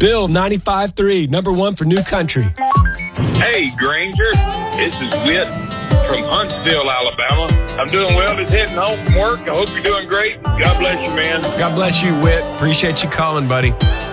Bill, 95.3, number one for New Country. Hey, Granger. This is Whit from Huntsville, Alabama. I'm doing well. Just heading home from work. I hope you're doing great. God bless you, man. God bless you, Whit. Appreciate you calling, buddy.